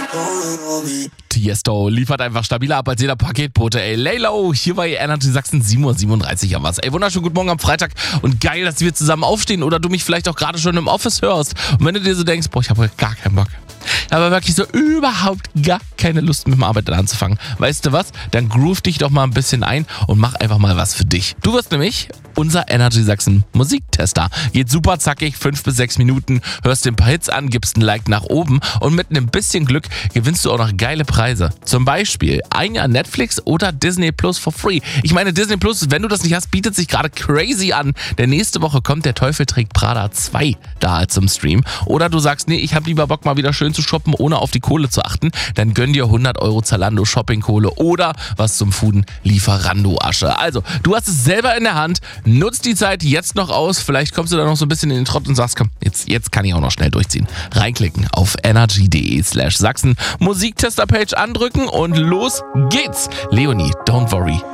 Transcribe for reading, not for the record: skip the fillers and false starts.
Tiesto liefert einfach stabiler ab als jeder Paketbote, ey. Lay low, hier bei Energy Sachsen 7:37 Uhr am was. Ey, wunderschönen guten Morgen am Freitag und geil, dass wir zusammen aufstehen oder du mich vielleicht auch gerade schon im Office hörst. Und wenn du dir so denkst, boah, ich habe heute gar keinen Bock. Aber wirklich so überhaupt gar keine Lust mit dem Arbeiten anzufangen. Weißt du was? Dann groove dich doch mal ein bisschen ein und mach einfach mal was für dich. Du wirst nämlich unser Energy Sachsen Musiktester. Geht super zackig, 5 bis 6 Minuten, hörst dir ein paar Hits an, gibst ein Like nach oben und mit einem bisschen Glück gewinnst du auch noch geile Preise. Zum Beispiel ein Jahr Netflix oder Disney Plus for free. Ich meine, Disney Plus, wenn du das nicht hast, bietet sich gerade crazy an, denn nächste Woche kommt der Teufel trägt Prada 2 da zum Stream. Oder du sagst, nee, ich habe lieber Bock mal wieder schön zu shoppen, ohne auf die Kohle zu achten, dann gönn dir 100 € Zalando Shoppingkohle oder was zum Fuden, Lieferando Asche. Also, du hast es selber in der Hand, nutzt die Zeit jetzt noch aus, vielleicht kommst du da noch so ein bisschen in den Trott und sagst, komm, jetzt kann ich auch noch schnell durchziehen. Reinklicken auf energy.de/Sachsen, Musiktester-Page andrücken und los geht's. Leonie, don't worry.